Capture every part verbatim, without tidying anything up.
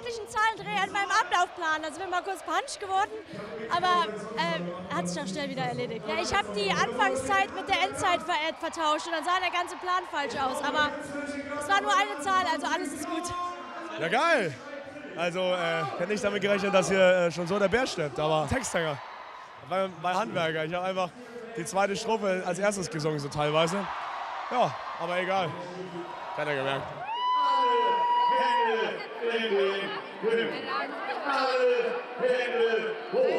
hatte ich einen Zahlendreher in meinem Ablaufplan. Also bin mal kurz Punch geworden, aber äh, hat sich auch schnell wieder erledigt. Ja, ich habe die Anfangszeit mit der Endzeit ver äh, vertauscht und dann sah der ganze Plan falsch aus. Aber es war nur eine Zahl, also alles ist gut. Ja, geil. Also, äh, ich hätte nicht damit gerechnet, dass hier äh, schon so der Bär stirbt, aber Texthänger. Bei, bei Handwerker. Ich habe einfach die zweite Strophe als erstes gesungen, so teilweise. Ja, aber egal. Keiner gemerkt. Alle Hände in den Himmel. Alle Hände hoch.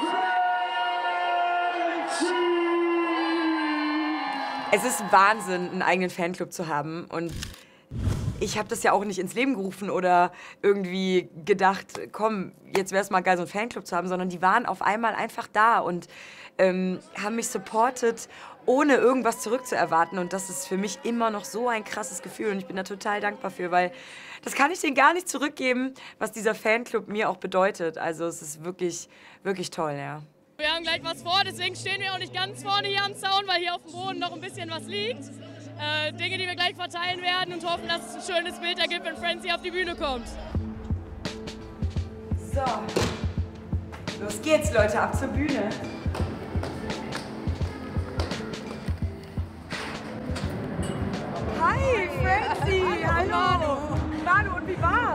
Es ist Wahnsinn, einen eigenen Fanclub zu haben. Und ich habe das ja auch nicht ins Leben gerufen oder irgendwie gedacht, komm, jetzt wäre es mal geil, so einen Fanclub zu haben, sondern die waren auf einmal einfach da und ähm, haben mich supportet, ohne irgendwas zurückzuerwarten. Und das ist für mich immer noch so ein krasses Gefühl und ich bin da total dankbar für, weil das kann ich denen gar nicht zurückgeben, was dieser Fanclub mir auch bedeutet. Also es ist wirklich, wirklich toll, ja. Wir haben gleich was vor, deswegen stehen wir auch nicht ganz vorne hier am Zaun, weil hier auf dem Boden noch ein bisschen was liegt. Äh, Dinge, die wir gleich verteilen werden und hoffen, dass es ein schönes Bild ergibt, wenn Frenzy auf die Bühne kommt. So, los geht's, Leute, ab zur Bühne. Hi, Frenzy, hallo. Manu, und wie war's?